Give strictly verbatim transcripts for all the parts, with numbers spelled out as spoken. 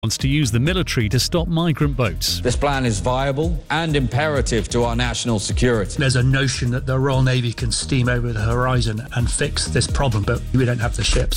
wants to use the military to stop migrant boats. This plan is viable and imperative to our national security. There's a notion that the Royal Navy can steam over the horizon and fix this problem, but we don't have the ships.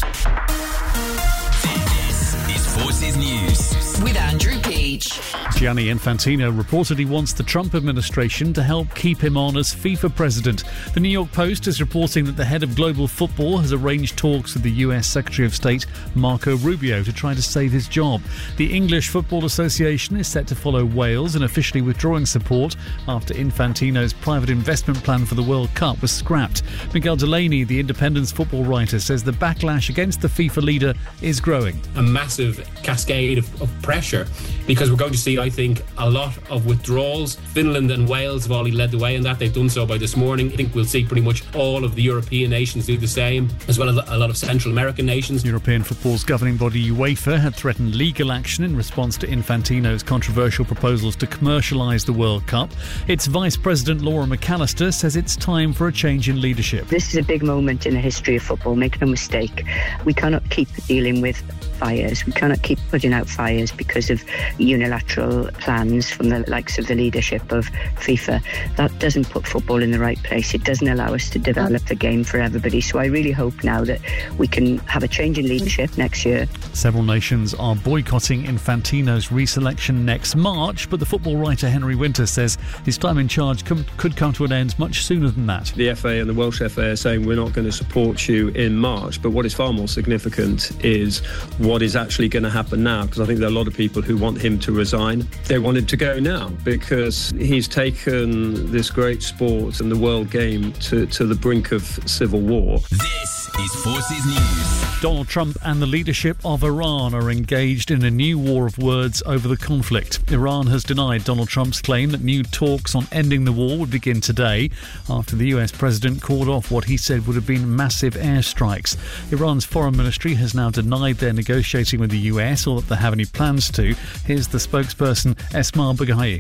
This is Forces News with Andrew Peach. Gianni Infantino reportedly wants the Trump administration to help keep him on as FIFA president. The New York Post is reporting that the head of global football has arranged talks with the U S Secretary of State Marco Rubio to try to save his job. The English Football Association is set to follow Wales in officially withdrawing support after Infantino's private investment plan for the World Cup was scrapped. Miguel Delaney, the Independent's football writer, says the backlash against the FIFA leader is growing. A massive cascade of, of pressure, because we're going to see, I think, a lot of withdrawals. Finland and Wales have already led the way in that. They've done so by this morning. I think we'll see pretty much all of the European nations do the same, as well as a lot of Central American nations. European football's governing body UEFA had threatened legal action in response to Infantino's controversial proposals to commercialise the World Cup. Its Vice President Laura McAllister says it's time for a change in leadership. This is a big moment in the history of football, make no mistake. We cannot keep dealing with fires. We cannot keep putting out fires because of unilateral plans from the likes of the leadership of FIFA. That doesn't put football in the right place. It doesn't allow us to develop the game for everybody. So I really hope now that we can have a change in leadership next year. Several nations are boycotting Infantino's reselection next March, but the football writer Henry Winter says his time in charge com- could come to an end much sooner than that. The F A and the Welsh F A are saying we're not going to support you in March, but what is far more significant is what is actually going to happen now, because I think there are a lot of people who want him to resign. They want him to go now because he's taken this great sport and the world game to, to the brink of civil war. This is Forces News. Donald Trump and the leadership of Iran are engaged in a new war of words over the conflict. Iran has denied Donald Trump's claim that new talks on ending the war would begin today after the U S president called off what he said would have been massive airstrikes. Iran's foreign ministry has now denied they're negotiating with the U S or that they have any plans to. Here's the spokesperson, Esma Baghai.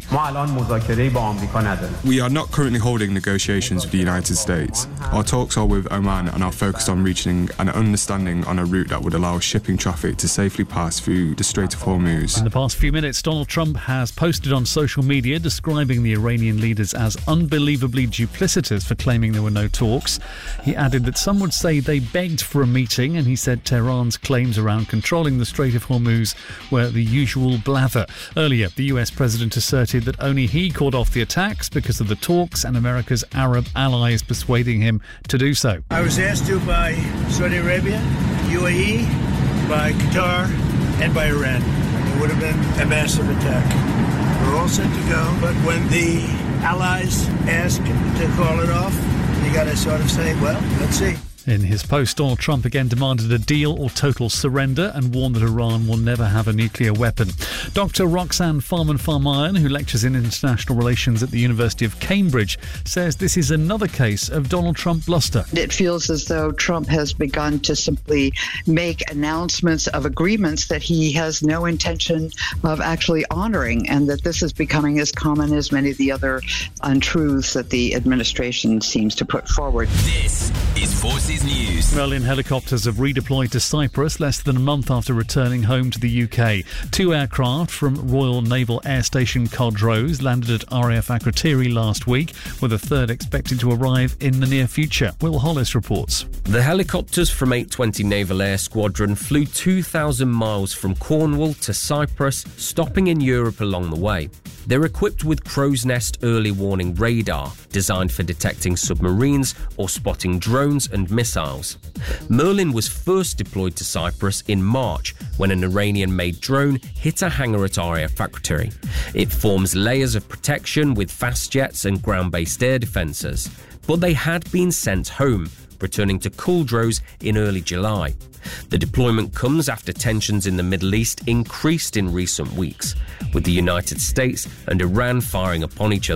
We are not currently holding negotiations with the United States. Our talks are with Oman and are focused on reaching an understanding on a route that would allow shipping traffic to safely pass through the Strait of Hormuz. In the past few minutes, Donald Trump has posted on social media describing the Iranian leaders as unbelievably duplicitous for claiming there were no talks. He added that some would say they begged for a meeting, and he said Tehran's claims around controlling the Strait of Hormuz were the usual blather. Earlier, the U S president asserted that only he called off the attacks because of the talks and America's Arab allies persuading him to do so. I was asked to by Saudi Arabia, U A E, by Qatar, and by Iran. It would have been a massive attack. We're all set to go, but when the allies ask to call it off, you got to sort of say, well, let's see. In his post, Donald Trump again demanded a deal or total surrender and warned that Iran will never have a nuclear weapon. Doctor Roxanne Farman-Farmayan, who lectures in international relations at the University of Cambridge, says this is another case of Donald Trump bluster. It feels as though Trump has begun to simply make announcements of agreements that he has no intention of actually honoring, and that this is becoming as common as many of the other untruths that the administration seems to put forward. This is Forces News. Merlin helicopters have redeployed to Cyprus less than a month after returning home to the U K. Two aircraft from Royal Naval Air Station Codrose landed at R A F Akrotiri last week, with a third expected to arrive in the near future. Will Hollis reports. The helicopters from eight twenty Naval Air Squadron flew two thousand miles from Cornwall to Cyprus, stopping in Europe along the way. They're equipped with crow's nest early warning radar, designed for detecting submarines or spotting drones and missiles. Merlin was first deployed to Cyprus in March when an Iranian-made drone hit a hangar at R A F Akrotiri. It forms layers of protection with fast jets and ground-based air defences, but they had been sent home, returning to Codrose in early July. The deployment comes after tensions in the Middle East increased in recent weeks, with the United States and Iran firing upon each other.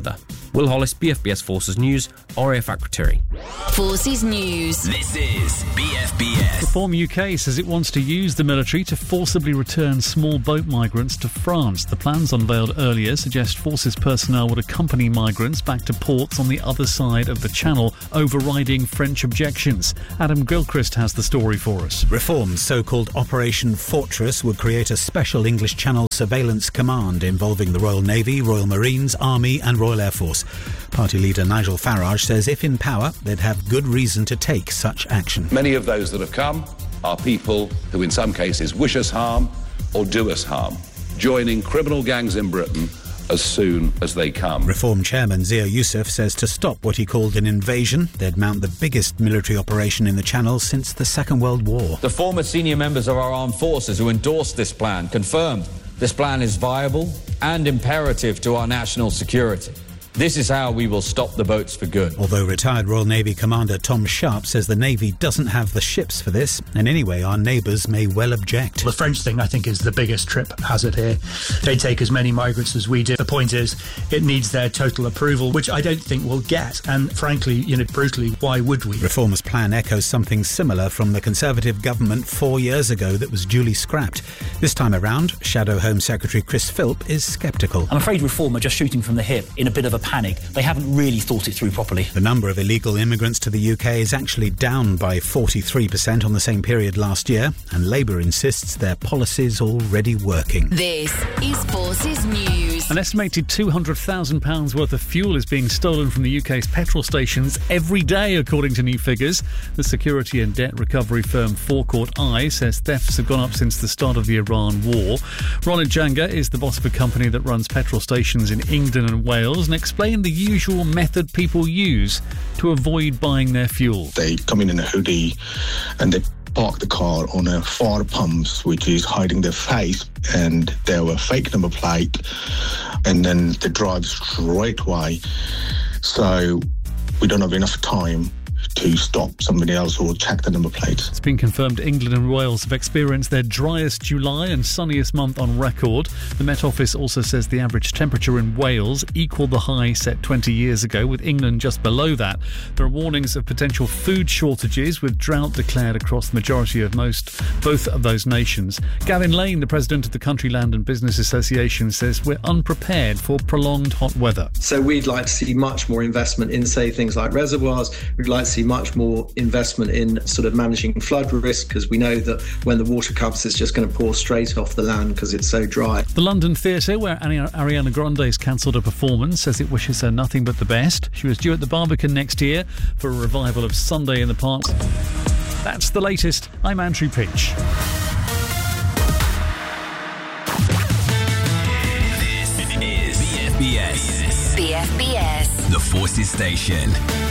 Will Hollis, B F B S Forces News, R A F Akrotiri. Forces News. This is B F B S. Reform U K says it wants to use the military to forcibly return small boat migrants to France. The plans unveiled earlier suggest Forces personnel would accompany migrants back to ports on the other side of the Channel, overriding French objections. Adam Gilchrist has the story for us. Reform's so-called Operation Fortress would create a special English Channel surveillance command involving the Royal Navy, Royal Marines, Army and Royal Air Force. Party leader Nigel Farage says if in power, they'd have good reason to take such action. Many of those that have come are people who in some cases wish us harm or do us harm, joining criminal gangs in Britain as soon as they come. Reform Chairman Zia Youssef says to stop what he called an invasion, they'd mount the biggest military operation in the Channel since the Second World War. The former senior members of our armed forces who endorsed this plan confirmed this plan is viable and imperative to our national security. This is how we will stop the boats for good. Although retired Royal Navy Commander Tom Sharp says the Navy doesn't have the ships for this, and anyway, our neighbours may well object. The French thing, I think, is the biggest trip hazard here. They take as many migrants as we do. The point is, it needs their total approval, which I don't think we'll get. And frankly, you know, brutally, why would we? Reform's plan echoes something similar from the Conservative government four years ago that was duly scrapped. This time around, Shadow Home Secretary Chris Philp is sceptical. I'm afraid Reform are just shooting from the hip in a bit of a panic. They haven't really thought it through properly. The number of illegal immigrants to the U K is actually down by forty-three percent on the same period last year, and Labour insists their policy's already working. This is Forces News. An estimated two hundred thousand pounds worth of fuel is being stolen from the U K's petrol stations every day, according to new figures. The security and debt recovery firm Forecourt Eye says thefts have gone up since the start of the Iran war. Ronald Janga is the boss of a company that runs petrol stations in England and Wales and explained the usual method people use to avoid buying their fuel. They come in in a hoodie and they park the car on a fire pumps, which is hiding their face, and they have a fake number plate, and then they drive straight away. So we don't have enough time to stop somebody else or check the number plates. It's been confirmed England and Wales have experienced their driest July and sunniest month on record. The Met Office also says the average temperature in Wales equalled the high set twenty years ago, with England just below that. There are warnings of potential food shortages, with drought declared across the majority of most both of those nations. Gavin Lane, the president of the Country Land and Business Association, says we're unprepared for prolonged hot weather. So we'd like to see much more investment in, say, things like reservoirs. We'd like to see much more investment in sort of managing flood risk, because we know that when the water comes, it's just going to pour straight off the land because it's so dry. The London Theatre, where Ariana Grande has cancelled a performance, says it wishes her nothing but the best. She was due at the Barbican next year for a revival of Sunday in the Park. That's the latest. I'm Andrew Peach. This is B F B S. B F B S. The Forces Station.